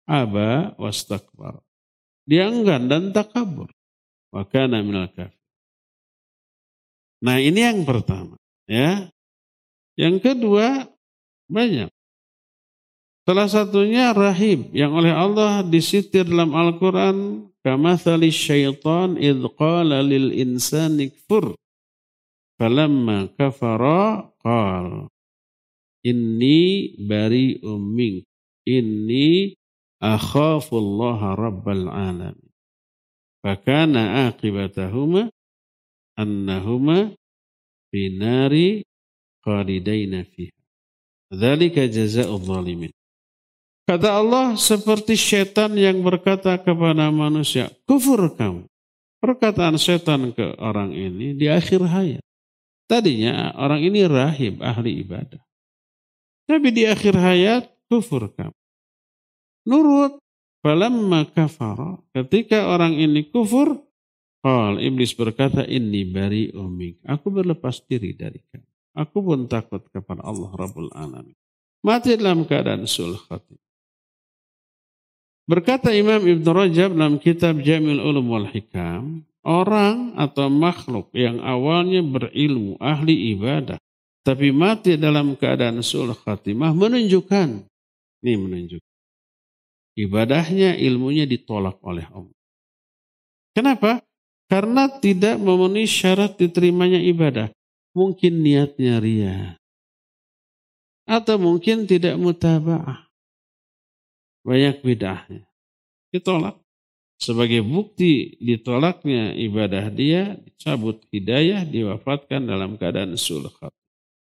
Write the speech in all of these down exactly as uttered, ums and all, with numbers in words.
aba wastakbar. Dia enggan dan takabur. Wa kana minal kafir. Nah, ini yang pertama, ya. Yang kedua, banyak. Salah satunya rahib yang oleh Allah disitir dalam Al-Qur'an, kamatsali syaitan idz qala lil insani kfur falamma kafara qala inni bari'um mink inni akhafullaha rabbal alamin. Fakana aqibatahuma annahuma binari khalidaina fiha. Dzalika jazaa'udz zalimin. Kata Allah, seperti setan yang berkata kepada manusia, kufur kamu. Perkataan setan ke orang ini di akhir hayat. Tadinya orang ini rahib, ahli ibadah. Tapi di akhir hayat, kufur kamu. Nurut. Falamma kafara. Ketika orang ini kufur, qal, iblis berkata, inni bari'um mink. Aku berlepas diri dari kamu. Aku pun takut kepada Allah Rabbul Alamin. Mati dalam keadaan sul khatimah. Berkata Imam Ibn Rajab dalam kitab Jami'ul Ulum wal Hikam, orang atau makhluk yang awalnya berilmu, ahli ibadah, tapi mati dalam keadaan sul khatimah menunjukkan, ini menunjukkan, ibadahnya, ilmunya ditolak oleh Allah. Kenapa? Karena tidak memenuhi syarat diterimanya ibadah. Mungkin niatnya riya. Atau mungkin tidak mutaba'ah. Banyak bid'ahnya. Ditolak. Sebagai bukti ditolaknya ibadah dia, dicabut hidayah, diwafatkan dalam keadaan sul khatimah.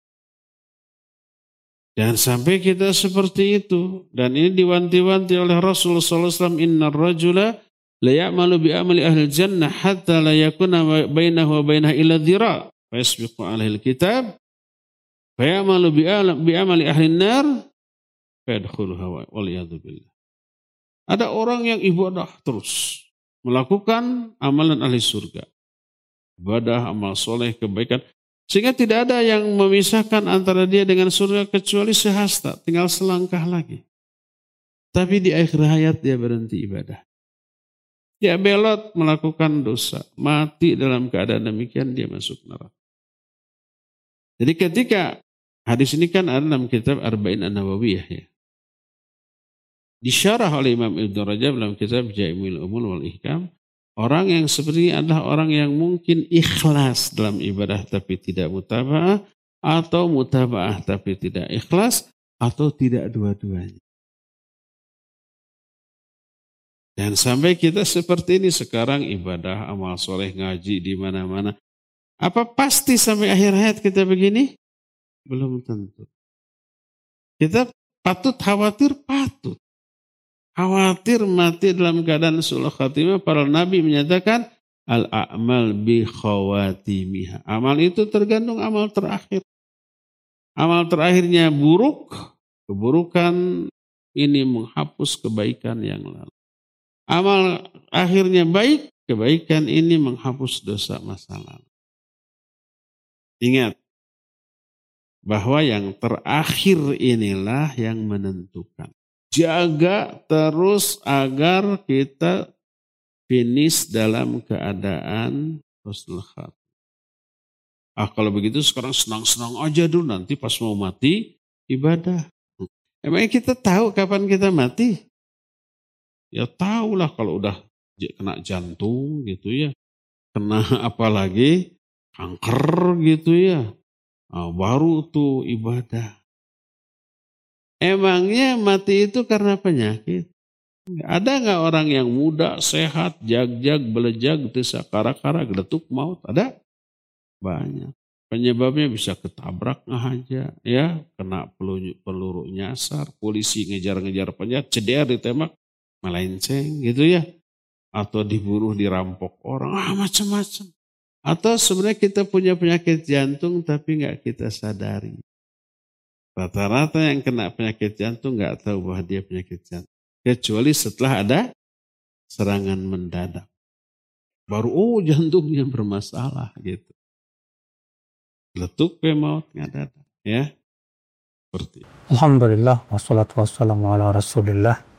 Jangan sampai kita seperti itu. Dan ini diwanti-wanti oleh Rasulullah sallallahu alaihi wasallam, innar rajula la ya'malu bi amali ahli jannah hatta la yakuna bainahu wa bainaha illa dhira' fa yasbiqu alaihi alkitab fa ya'malu bi amali ahli nar fa yadkhuluha wal iyadu billah. Ada orang yang ibadah terus melakukan amalan ahli surga. Ibadah, amal soleh, kebaikan. Sehingga tidak ada yang memisahkan antara dia dengan surga kecuali sehasta, tinggal selangkah lagi. Tapi di akhir hayat dia berhenti ibadah. Dia belot melakukan dosa, mati dalam keadaan demikian dia masuk neraka. Jadi ketika hadis ini kan ada dalam kitab Arba'in An-Nawawiyah ya. Disyarah oleh Imam Ibn Rajab dalam kitab Jami'ul Ulum wal Hikam, orang yang seperti ini adalah orang yang mungkin ikhlas dalam ibadah tapi tidak mutaba'ah, atau mutaba'ah tapi tidak ikhlas, atau tidak dua-duanya. Dan sampai kita seperti ini sekarang ibadah, amal soleh, ngaji di mana-mana. Apa pasti sampai akhir hayat kita begini? Belum tentu. Kita patut khawatir, patut. Khawatir mati dalam keadaan sul khatimah. Para nabi menyatakan al-a'mal bi khawatimiha. Amal itu tergantung amal terakhir. Amal terakhirnya buruk, keburukan ini menghapus kebaikan yang lalu. Amal akhirnya baik, kebaikan ini menghapus dosa masa lalu. Ingat bahwa yang terakhir inilah yang menentukan. Jaga terus agar kita finish dalam keadaan husnul khatimah. Ah, kalau begitu sekarang senang-senang aja dulu, nanti pas mau mati ibadah. Emangnya kita tahu kapan kita mati? Ya tahulah kalau udah kena jantung gitu ya. Kena apa lagi? Kanker gitu ya. Nah, baru tuh ibadah. Emangnya mati itu karena penyakit? Ada nggak orang yang muda, sehat, jag-jag, belejag, desa kara-kara, geletuk maut? Ada? Banyak. Penyebabnya bisa ketabrak aja, ya, kena peluru, peluru nyasar, polisi ngejar-ngejar penjahat, ceder ditembak, melenceng gitu ya. Atau dibunuh, dirampok orang, ah macam-macam. Atau sebenarnya kita punya penyakit jantung tapi nggak kita sadari. Rata-rata yang kena penyakit jantung nggak tahu bahwa dia penyakit jantung. Kecuali setelah ada serangan mendadak. Baru oh jantungnya bermasalah gitu. Letuk ke maut nggak datang ya. Seperti. Alhamdulillah wassalatu wassalamu ala Rasulillah